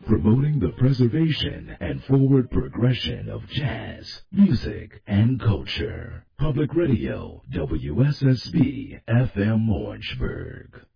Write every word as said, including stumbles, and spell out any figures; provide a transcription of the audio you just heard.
promoting the preservation and forward progression of jazz, music, and culture. Public Radio, W S S B F M Orangeburg.